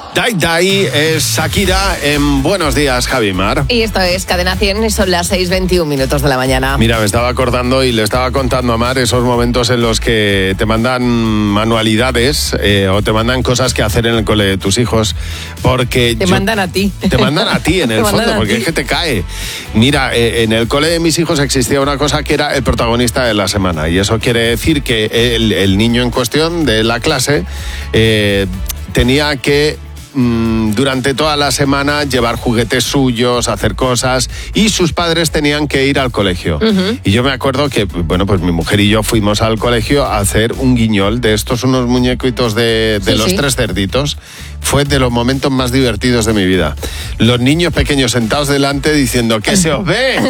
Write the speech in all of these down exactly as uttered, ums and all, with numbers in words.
Dai Dai es Shakira en Buenos Días, Javi Mar. Y esto es Cadena cien y son las seis veintiún minutos de la mañana. Mira, me estaba acordando y le estaba contando a Mar esos momentos en los que te mandan manualidades eh, o te mandan cosas que hacer en el cole de tus hijos. Porque te yo, mandan a ti. Te mandan a ti en el fondo, porque es que te cae. Mira, eh, en el cole de mis hijos existía una cosa que era el protagonista de la semana. Y eso quiere decir que el, el niño en cuestión de la clase eh, tenía que durante toda la semana llevar juguetes suyos, hacer cosas, y sus padres tenían que ir al colegio. Uh-huh. Y yo me acuerdo que, bueno, pues mi mujer y yo fuimos al colegio a hacer un guiñol de estos, unos muñequitos de, de sí, los sí. tres cerditos. Fue de los momentos más divertidos de mi vida. Los niños pequeños sentados delante diciendo, ¡que se os ve!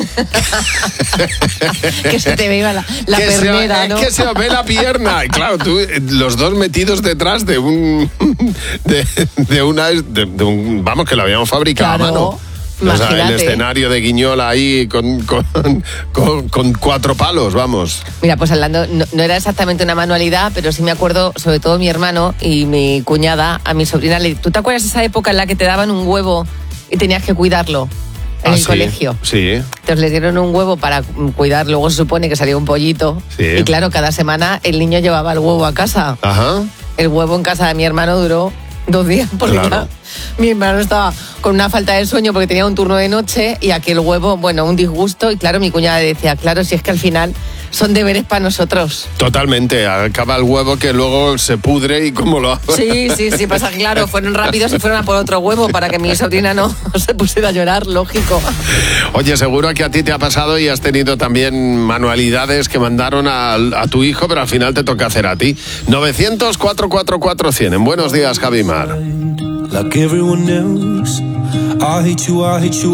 Que se te vea la, la que pernera, se, ¿no? Que se os ve la pierna. Y claro, tú, los dos metidos detrás de un... de, de una... De, de un, vamos, que lo habíamos fabricado claro. a mano. O sea, el escenario de Guiñol ahí con, con, con, con cuatro palos, vamos. Mira, pues hablando, no, no era exactamente una manualidad, pero sí me acuerdo, sobre todo mi hermano y mi cuñada, a mi sobrina. ¿Tú te acuerdas de esa época en la que te daban un huevo y tenías que cuidarlo en ah, el sí, colegio? Sí. Entonces les dieron un huevo para cuidar, luego se supone que salía un pollito. Sí. Y claro, cada semana el niño llevaba el huevo a casa. Ajá. El huevo en casa de mi hermano duró dos días, porque claro. claro, mi hermano estaba con una falta de sueño porque tenía un turno de noche y aquel huevo, bueno, un disgusto. Y claro, mi cuñada decía, claro, si es que al final son deberes para nosotros. Totalmente, acaba el huevo que luego se pudre y cómo lo hago. Sí, sí, sí, pasa claro, fueron rápidos y fueron a por otro huevo para que mi sobrina no se pusiera a llorar, lógico. Oye, seguro que a ti te ha pasado y has tenido también manualidades que mandaron a, a tu hijo, pero al final te toca hacer a ti. novecientos, cuatrocientos cuarenta y cuatro cien. En Buenos Días, Javi Mar. Like everyone else, I hate you, I hate you.